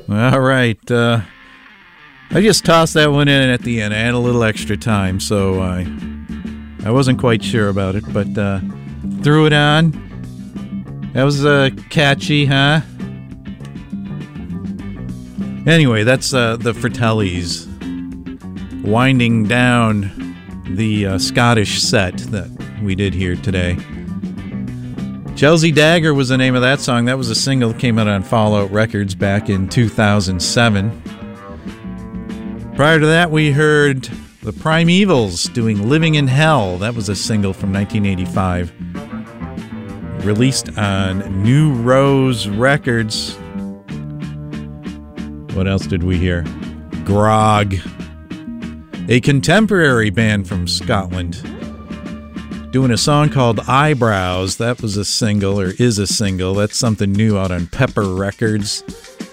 All right. I just tossed that one in at the end. I had a little extra time, so I wasn't quite sure about it, but threw it on. That was catchy, huh? Anyway, that's the Fratellis winding down the Scottish set that we did here today. Chelsea Dagger was the name of that song. That was a single that came out on Fallout Records back in 2007. Prior to that, we heard the Primevals doing Living in Hell. That was a single from 1985. Released on New Rose Records. What else did we hear? Grog, a contemporary band from Scotland, doing a song called Eyebrows. That was a single, or is a single. That's something new out on Pepper Records.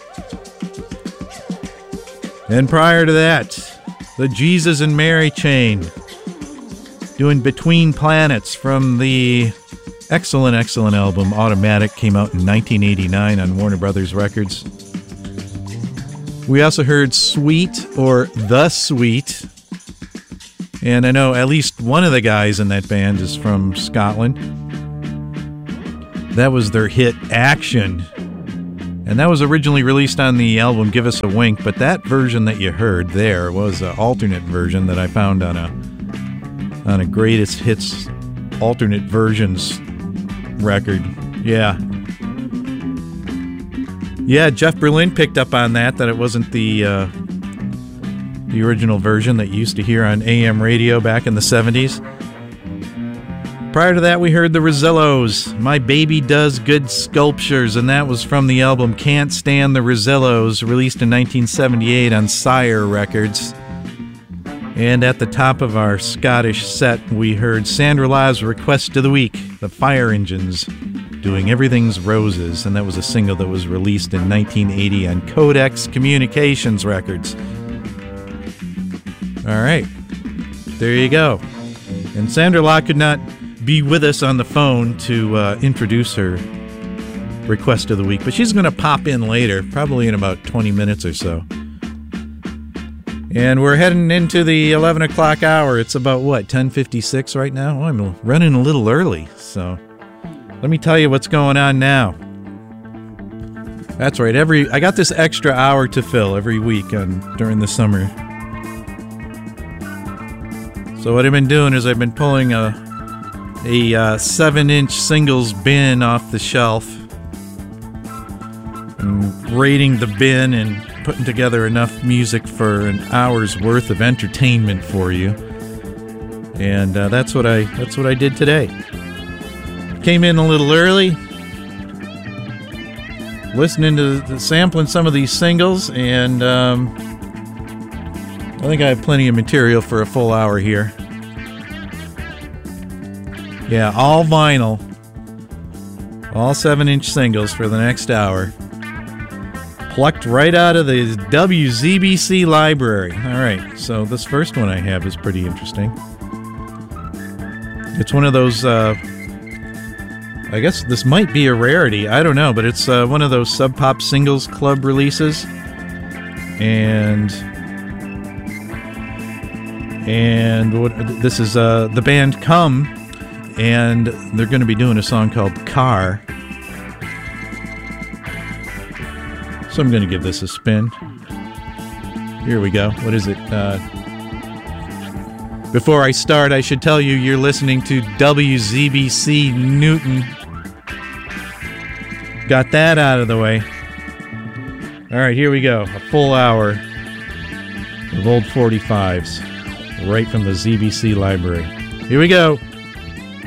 And prior to that, the Jesus and Mary Chain, doing Between Planets from the excellent album Automatic, came out in 1989 on Warner Brothers Records. We also heard Sweet, or The Sweet, and I know at least one of the guys in that band is from Scotland. That was their hit Action, and that was originally released on the album Give Us a Wink, but that version that you heard there was an alternate version that I found on a Greatest Hits alternate versions record. Yeah, Jeff Berlin picked up on that it wasn't the original version that you used to hear on AM radio back in the 70s. Prior to that, we heard the Rosillos, My Baby Does Good Sculptures, and that was from the album Can't Stand the Rosillos, released in 1978 on Sire Records. And at the top of our Scottish set, we heard Sandra Lyle's Request of the Week, the Fire Engines, doing Everything's Roses, and that was a single that was released in 1980 on Codex Communications Records. All right, there you go. And Sandra Locke could not be with us on the phone to introduce her Request of the Week, but she's going to pop in later, probably in about 20 minutes or so. And we're heading into the 11 o'clock hour. It's about, 10:56 right now? Well, I'm running a little early, so let me tell you what's going on now. That's right, I got this extra hour to fill every week during the summer. So what I've been doing is I've been pulling a 7-inch singles bin off the shelf and rating the bin and putting together enough music for an hour's worth of entertainment for you. And that's what I did today. Came in a little early, listening to sampling some of these singles, and I think I have plenty of material for a full hour here. Yeah, all vinyl. All 7-inch singles for the next hour. Plucked right out of the WZBC library. All right, so this first one I have is pretty interesting. It's one of those, I guess this might be a rarity. I don't know, but it's one of those Sub Pop Singles Club releases. And this is the band Come, and they're going to be doing a song called Car. So I'm going to give this a spin. Here we go. What is it? Before I start, I should tell you you're listening to WZBC Newton. Got that out of the way. All right, here we go. A full hour of old 45s. Right from the ZBC library. Here we go.